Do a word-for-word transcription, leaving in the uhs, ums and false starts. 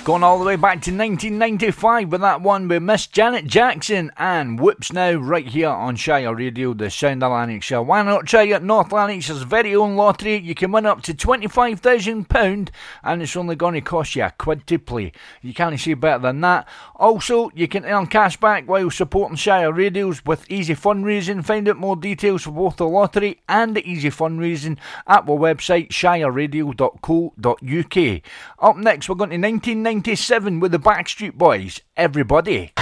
Going all the way back to nineteen ninety-five with that one with Miss Janet Jackson and Whoops Now, right here on Shire Radio, the Sound of Lanarkshire. Why not try out North Lanarkshire's very own lottery? You can win up to twenty-five thousand pounds and it's only going to cost you a quid to play. You can't see better than that. Also, you can earn cash back while supporting Shire Radios with Easy Fundraising. Find out more details for both the lottery and the Easy Fundraising at our website shire radio dot co dot uk. Up next, we're going to nineteen ninety-seven with the Backstreet Boys, Everybody.